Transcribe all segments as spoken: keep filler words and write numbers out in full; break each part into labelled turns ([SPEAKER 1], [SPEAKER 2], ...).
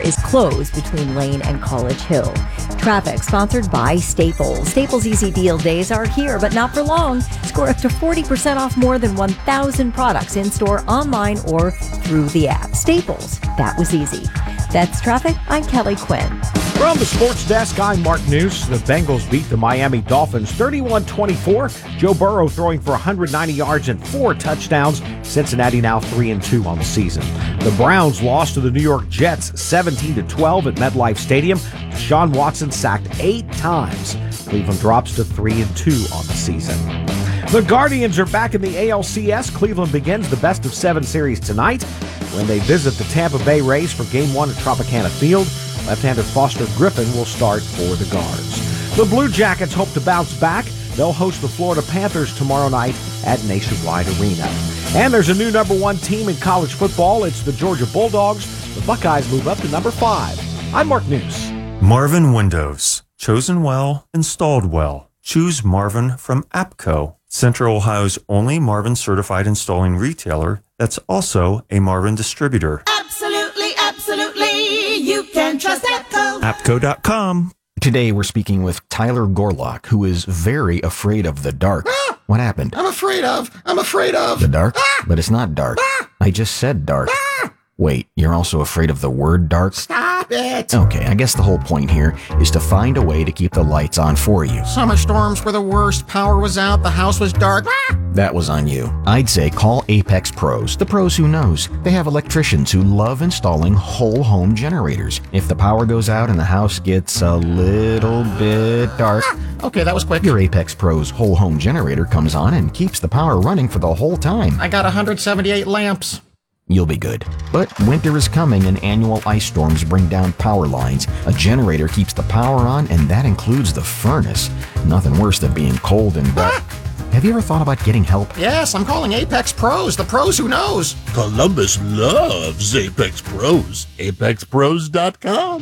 [SPEAKER 1] is closed between Lane and College Hill. Traffic sponsored by Staples. Staples Easy Deal days are here, but not for long. Score up to forty percent off more than one thousand products in-store, online, or through the app. Staples, that was easy. That's traffic. I'm Kelly Quinn.
[SPEAKER 2] From the sports desk, I'm Mark News. The Bengals beat the Miami Dolphins thirty-one twenty-four. Joe Burrow throwing for one hundred ninety yards and four touchdowns. Cincinnati now three and two on the season. The Browns lost to the New York Jets seventeen to twelve at MetLife Stadium. Deshaun Watson sacked eight times. Cleveland drops to three and two on the season. The Guardians are back in the A L C S. Cleveland begins the best of seven series tonight when they visit the Tampa Bay Rays for game one at Tropicana Field. Left-hander Foster Griffin will start for the Guards. The Blue Jackets hope to bounce back. They'll host the Florida Panthers tomorrow night at Nationwide Arena. And there's a new number one team in college football. It's the Georgia Bulldogs. The Buckeyes move up to number five. I'm Mark News.
[SPEAKER 3] Marvin Windows. Chosen well, installed well. Choose Marvin from APCO, Central Ohio's only Marvin certified installing retailer that's also a Marvin distributor.
[SPEAKER 4] Absolutely, absolutely. You can trust APCO.
[SPEAKER 3] APCO dot com.
[SPEAKER 5] Today we're speaking with Tyler Gorlock, who is very afraid of the dark.
[SPEAKER 6] Ah!
[SPEAKER 5] What happened?
[SPEAKER 6] I'm afraid of. I'm afraid of.
[SPEAKER 5] The dark?
[SPEAKER 6] Ah!
[SPEAKER 5] But it's not dark.
[SPEAKER 6] Ah!
[SPEAKER 5] I just said dark.
[SPEAKER 6] Ah!
[SPEAKER 5] Wait, you're also afraid of the word dark?
[SPEAKER 6] Stop it.
[SPEAKER 5] Okay, I guess the whole point here is to find a way to keep the lights on for you.
[SPEAKER 6] Summer storms were the worst. Power was out. The house was dark. Ah!
[SPEAKER 5] That was on you. I'd say call Apex Pros, the pros who knows. They have electricians who love installing whole home generators. If the power goes out and the house gets a little bit dark,
[SPEAKER 6] Ah! Okay, that was quick.
[SPEAKER 5] your Apex Pros whole home generator comes on and keeps the power running for the whole time.
[SPEAKER 6] I got one hundred seventy-eight lamps.
[SPEAKER 5] You'll be good. But winter is coming and annual ice storms bring down power lines. A generator keeps the power on, and that includes the furnace. Nothing worse than being cold and wet. Have you ever thought about getting help?
[SPEAKER 6] Yes, I'm calling Apex Pros, the pros who knows.
[SPEAKER 7] Columbus loves Apex Pros. Apex Pros dot com.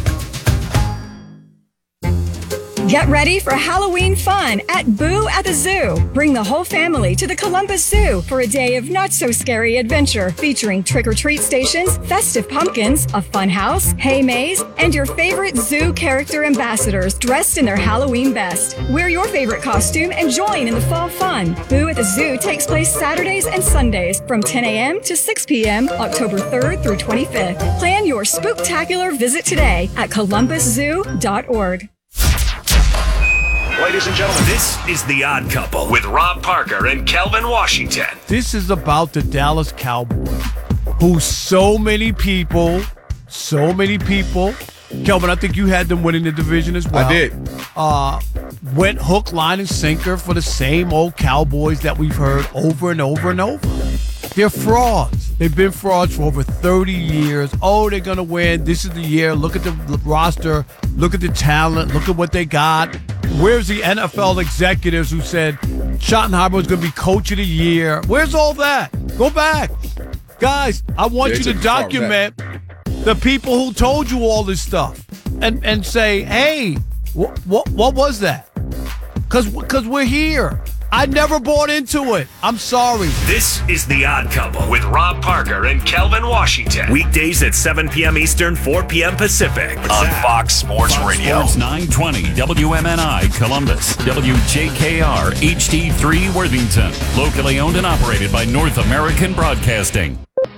[SPEAKER 8] Get ready for Halloween fun at Boo at the Zoo. Bring the whole family to the Columbus Zoo for a day of not-so-scary adventure featuring trick-or-treat stations, festive pumpkins, a fun house, hay maze, and your favorite zoo character ambassadors dressed in their Halloween best. Wear your favorite costume and join in the fall fun. Boo at the Zoo takes place Saturdays and Sundays from ten a.m. to six p.m. October third through twenty-fifth. Plan your spooktacular visit today at columbus zoo dot org.
[SPEAKER 9] Ladies and gentlemen, this is The Odd Couple with Rob Parker and Kelvin Washington.
[SPEAKER 10] This is about the Dallas Cowboys, who so many people, so many people, Kelvin, I think you had them winning the division as well.
[SPEAKER 11] I did.
[SPEAKER 10] Uh, went hook, line, and sinker for the same old Cowboys that we've heard over and over and over. They're frauds. They've been frauds for over thirty years. Oh, they're going to win. This is the year. Look at the roster. Look at the talent. Look at what they got. Where's the N F L executives who said Schottenheimer was going to be coach of the year? Where's all that? Go back. Guys, I want
[SPEAKER 11] Yeah,
[SPEAKER 10] you to
[SPEAKER 11] took the far
[SPEAKER 10] document the people who told you all this stuff and, and say, hey, what what, what was that? Because because we're here. I never bought into it. I'm sorry.
[SPEAKER 9] This is The Odd Couple with Rob Parker and Kelvin Washington. Weekdays at seven p.m. Eastern, four p.m. Pacific on Fox Sports
[SPEAKER 12] Fox
[SPEAKER 9] Radio.
[SPEAKER 12] Sports nine twenty W M N I Columbus, W J K R H D three Worthington. Locally owned and operated by North American Broadcasting.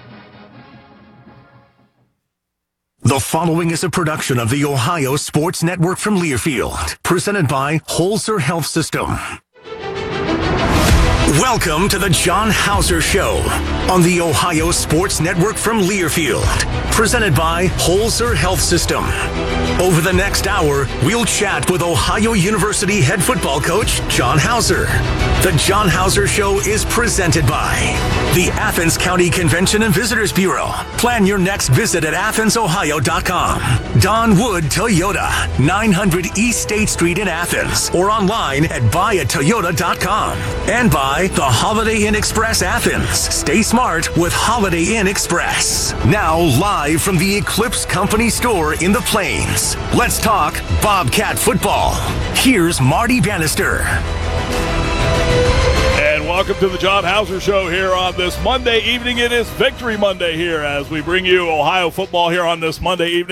[SPEAKER 13] The following is a production of the Ohio Sports Network from Learfield, presented by Holzer Health System. Welcome to the John Hauser Show on the Ohio Sports Network from Learfield, presented by Holzer Health System. Over the next hour, we'll chat with Ohio University head football coach John Hauser. The John Hauser Show is presented by the Athens County Convention and Visitors Bureau. Plan your next visit at athens ohio dot com. Don Wood Toyota, nine hundred East State Street in Athens, or online at buy a toyota dot com. And by the Holiday Inn Express Athens. Stay smart with Holiday Inn Express. Now live from the Eclipse Company store in the Plains. Let's talk Bobcat football. Here's Marty Bannister.
[SPEAKER 14] And welcome to the John Hauser Show here on this Monday evening. It is Victory Monday here as we bring you Ohio football here on this Monday evening.